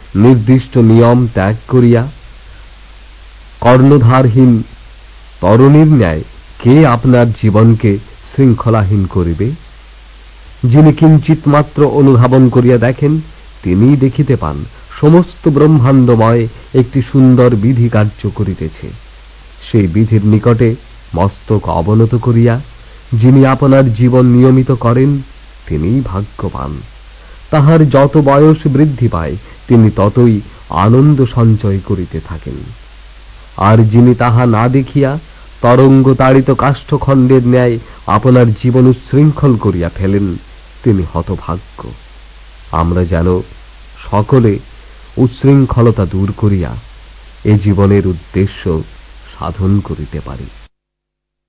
নির্দিষ্ট নিয়ম ত্যাগ করিয়া কর্ণধারহীন তরুণীর ন্যায় কে আপনার জীবনকে শৃঙ্খলাহীন করিবে? যিনি কিঞ্চিত মাত্র অনুধাবন করিয়া দেখেন, তিনিই দেখিতে পান সমস্ত ব্রহ্মাণ্ডময় একটি সুন্দর বিধি কার্য করিতেছে। সেই বিধির নিকটে মস্তক অবনত করিয়া যিনি আপনার জীবন নিয়মিত করেন, তিনিই ভাগ্যবান। তাহার যত বয়স বৃদ্ধি পায়, তিনি ততই আনন্দ সঞ্চয় করিতে থাকেন। আর যিনি তাহা না দেখিয়া তরঙ্গ তাড়িত কাষ্ঠখণ্ডের ন্যায় আপনার জীবন উচ্ছৃঙ্খল করিয়া ফেলেন, তিনি হতভাগ্য। আমরা যেন সকলে উচ্ছৃঙ্খলতা দূর করিয়া এ জীবনের উদ্দেশ্য সাধন করিতে পারি।